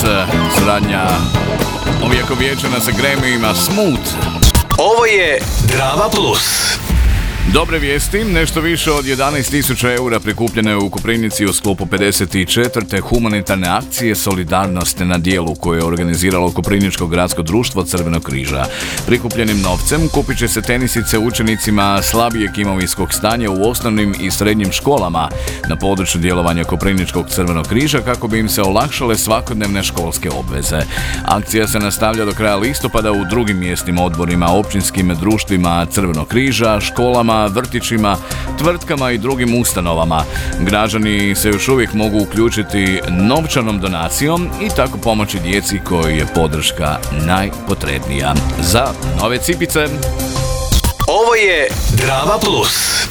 Suradnja ovjekovječena sa Grammy-ima Smooth. Ovo je Drama Plus. Dobre vijesti, nešto više od 11.000 eura prikupljeno je u Koprivnici u sklopu 54. humanitarne akcije Solidarnost na dijelu koje je organiziralo Koprivničko gradsko društvo Crvenog križa. Prikupljenim novcem kupit će se tenisice učenicima slabijeg imovinskog stanja u osnovnim i srednjim školama na području djelovanja Koprivničkog Crvenog križa kako bi im se olakšale svakodnevne školske obveze. Akcija se nastavlja do kraja listopada u drugim mjesnim odborima, općinskim društvima Crvenog križa, školama, vrtićima, tvrtkama i drugim ustanovama. Građani se još uvijek mogu uključiti novčanom donacijom i tako pomoći djeci kojoj je podrška najpotrebnija. Za nove cipice. Ovo je Drama Plus.